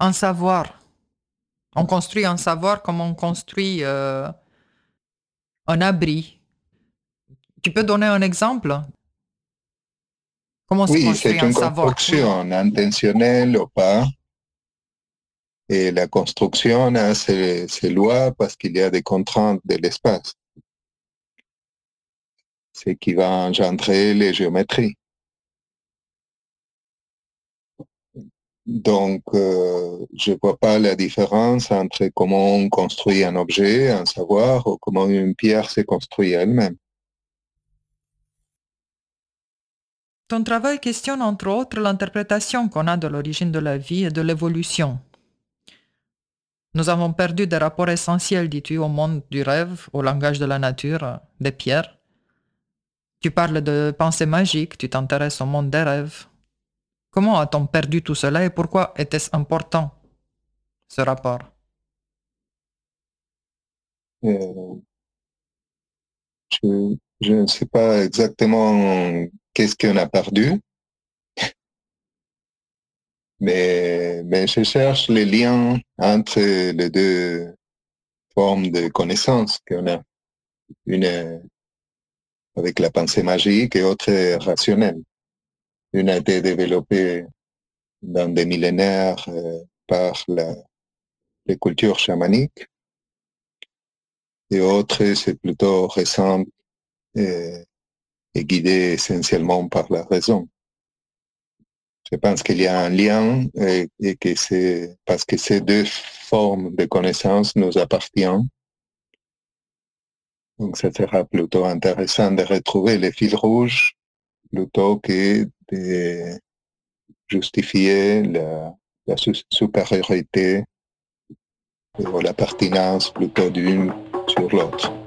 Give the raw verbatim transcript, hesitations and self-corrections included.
un savoir. On construit un savoir comme on construit euh, un abri. Tu peux donner un exemple? Comment se Oui, construit c'est un une savoir? Oui. construction intentionnelle ou pas. Et la construction a ses, ses lois parce qu'il y a des contraintes de l'espace, ce qui va engendrer les géométries. Donc, euh, je ne vois pas la différence entre comment on construit un objet, un savoir, ou comment une pierre se construit elle-même. Ton travail questionne entre autres l'interprétation qu'on a de l'origine de la vie et de l'évolution. Nous avons perdu des rapports essentiels, dis-tu, au monde du rêve, au langage de la nature, des pierres. Tu parles de pensée magique, tu t'intéresses au monde des rêves. Comment a-t-on perdu tout cela et pourquoi était-ce important, ce rapport? Euh, je, je ne sais pas exactement qu'est-ce qu'on a perdu, mais, mais je cherche les liens entre les deux formes de connaissances qu'on a. Une avec la pensée magique et autre rationnelle. Une a été développée dans des millénaires euh, par la, les cultures chamaniques et autre, c'est plutôt récent et, et guidé essentiellement par la raison. Je pense qu'il y a un lien et, et que c'est parce que ces deux formes de connaissances nous appartiennent. Donc, ça sera plutôt intéressant de retrouver les fils rouges plutôt que de justifier la, la supériorité ou la pertinence plutôt d'une sur l'autre.